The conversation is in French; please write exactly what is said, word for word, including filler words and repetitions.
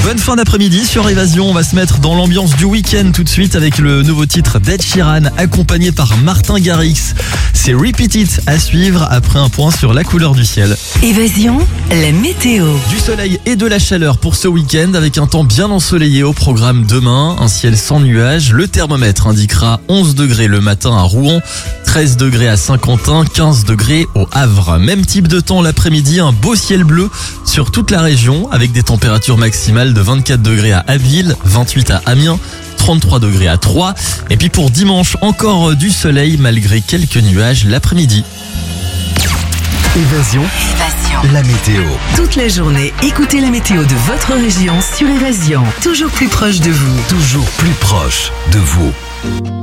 Bonne fin d'après-midi sur Évasion, on va se mettre dans l'ambiance du week-end tout de suite avec le nouveau titre d'Ed Sheeran accompagné par Martin Garrix. C'est Repeat It à suivre après un point sur la couleur du ciel. Évasion, la météo. Du soleil et de la chaleur pour ce week-end avec un temps bien ensoleillé au programme demain, un ciel sans nuages. Le thermomètre indiquera onze degrés le matin à Rouen, treize degrés à Saint-Quentin, quinze degrés au Havre. Même type de temps l'après-midi, un beau ciel bleu sur toute la région avec des températures maximales de vingt-quatre degrés à Abbeville, vingt-huit à Amiens, trente-trois degrés à Troyes. Et puis pour dimanche, encore du soleil malgré quelques nuages l'après-midi. Évasion, Évasion. la météo. Toute la journée, écoutez la météo de votre région sur Évasion. Toujours plus proche de vous. Toujours plus proche de vous.